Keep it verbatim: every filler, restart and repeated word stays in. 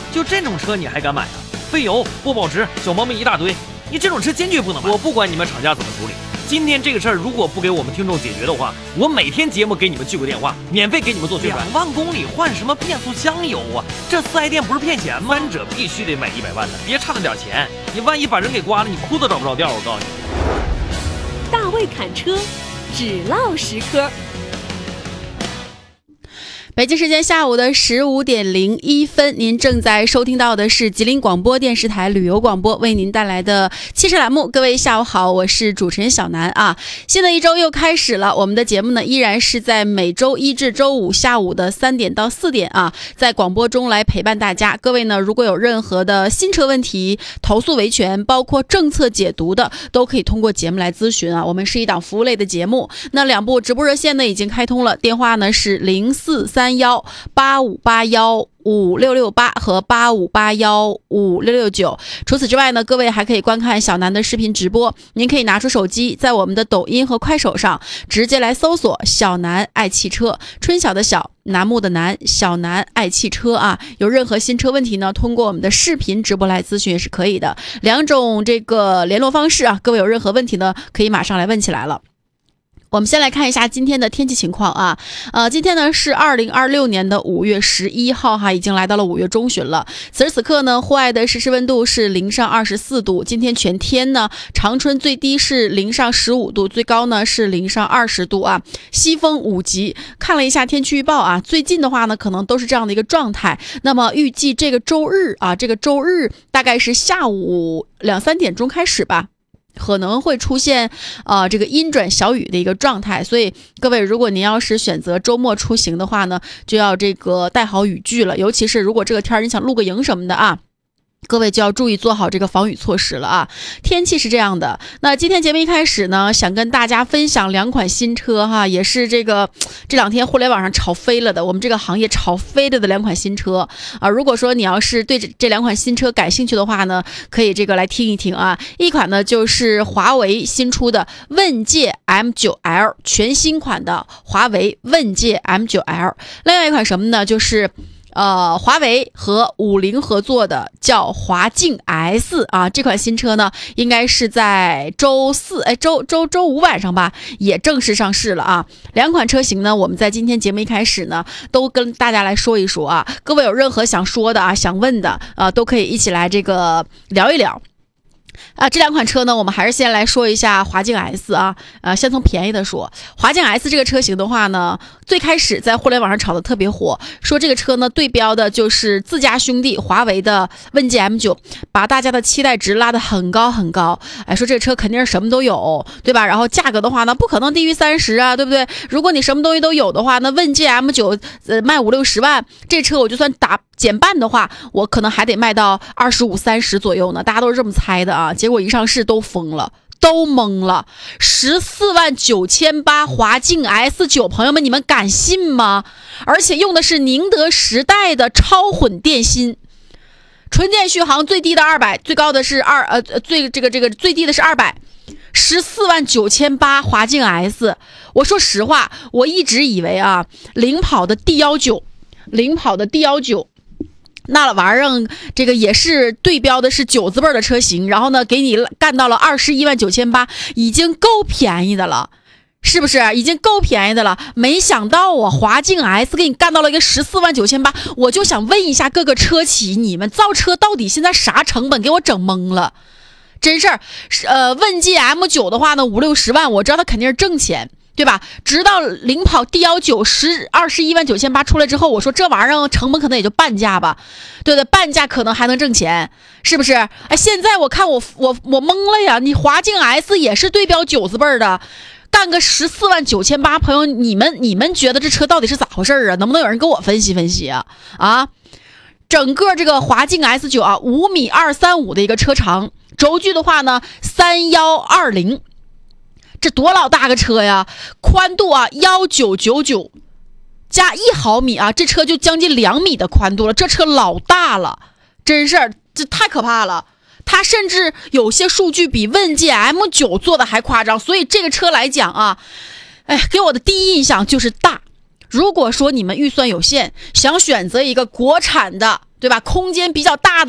就这种车你还敢买啊？费油不保值，小毛病一大堆，你这种车坚决不能买。我不管你们厂家怎么处理，今天这个事儿如果不给我们听众解决的话，我每天节目给你们聚个电话，免费给你们做宣传。两万公里换什么变速箱油啊？这四 S 店不是骗钱吗？三者必须得买一百万的，别差那点钱，你万一把人给刮了，你裤子找不着调。我告诉你， 大卫侃车，只唠实科。 北京时间下午的十五点零一分，您正在收听到的是吉林广播电视台旅游广播为您带来的汽车栏目。各位下午好，我是主持人小南啊。新的一周又开始了，我们的节目呢依然是在每周一至周五下午的三点到四点啊，在广播中来陪伴大家。各位呢，如果有任何的新车问题、投诉维权，包括政策解读的，都可以通过节目来咨询啊。我们是一档服务类的节目，那两部直播热线呢已经开通了，电话呢是零四三幺八五八幺五六六八和八五八幺五六六九。除此之外呢，各位还可以观看小南的视频直播。您可以拿出手机，在我们的抖音和快手上直接来搜索小南爱汽车，春晓的晓，楠木的楠，小南爱汽车啊。有任何新车问题呢，通过我们的视频直播来咨询也是可以的。两种这个联络方式啊，各位有任何问题呢，可以马上来问起来了。我们先来看一下今天的天气情况啊，呃，今天呢是二零二六年的五月十一号哈，已经来到了五月中旬了。此时此刻呢，户外的实时温度是零上二十四度。今天全天呢，长春最低是零上十五度，最高呢是零上二十度啊。西风五级。看了一下天气预报啊，最近的话呢，可能都是这样的一个状态。那么预计这个周日啊，这个周日大概是下午两三点钟开始吧。可能会出现呃这个阴转小雨的一个状态，所以各位如果您要是选择周末出行的话呢，就要这个带好雨具了，尤其是如果这个天你想露个营什么的啊，各位就要注意做好这个防雨措施了啊！天气是这样的，那今天节目一开始呢，想跟大家分享两款新车哈，也是这个这两天互联网上炒飞了的，我们这个行业炒飞了的两款新车啊。如果说你要是对这两款新车感兴趣的话呢，可以这个来听一听啊。一款呢就是华为新出的问界 M 九 L 全新款的华为问界 M 九 L， 另外一款什么呢，就是呃，华为和五菱合作的叫华境 S 啊，这款新车呢，应该是在周四，哎，周周周五晚上吧，也正式上市了啊。两款车型呢，我们在今天节目一开始呢，都跟大家来说一说啊。各位有任何想说的啊、想问的啊，都可以一起来这个聊一聊。啊，这两款车呢，我们还是先来说一下华境 S 啊，呃，先从便宜的说，华境 S 这个车型的话呢，最开始在互联网上炒得特别火，说这个车呢对标的就是自家兄弟华为的问界 M 九， 把大家的期待值拉得很高很高，哎，说这个车肯定是什么都有，对吧？然后价格的话呢，不可能低于三十啊，对不对？如果你什么东西都有的话，那问界 M 九 呃卖五六十万，这车我就算打减半的话，我可能还得卖到二十五、三十左右呢。大家都是这么猜的啊，结果一上市都疯了，都懵了。十四万九千八华境 S 九， 朋友们，你们敢信吗？而且用的是宁德时代的超混电芯，纯电续航最低的二百，最高的是二呃最这个这个最低的是二百。十四万九千八华境 S， 我说实话，我一直以为啊，领跑的 D 十九， 领跑的 D 十九。那玩意儿这个也是对标的是九字辈的车型，然后呢给你干到了二十一万九千八，已经够便宜的了，是不是已经够便宜的了？没想到啊，华境 S 给你干到了一个十四万九千八，我就想问一下各个车企，你们造车到底现在啥成本？给我整懵了，真事儿。呃，问界 M 九 的话呢，五六十万，我知道它肯定是挣钱，对吧？直到领跑 D 十九 十二十一万九千八出来之后，我说这玩意儿成本可能也就半价吧，对不对？半价可能还能挣钱，是不是？哎，现在我看我我我懵了呀！你华境 S 也是对标九字辈的，干个十四万九千八，朋友，你们你们觉得这车到底是咋回事啊？能不能有人给我分析分析啊？啊，整个这个华境 S 九 啊，五米二三五的一个车长，轴距的话呢，三幺二零。这多老大个车呀，宽度啊一九九九加一毫米啊，这车就将近两米的宽度了，这车老大了，真是这太可怕了。它甚至有些数据比问界 M 九 做的还夸张，所以这个车来讲啊，哎，给我的第一印象就是大。如果说你们预算有限，想选择一个国产的对吧？空间比较大的